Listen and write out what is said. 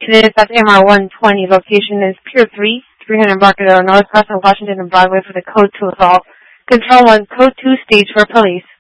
It is at MR 120. Location is Pier 3, 300 Embarcadero North, crossing Washington and Broadway for the Code 2 assault. Control 1, Code 2 stage for police.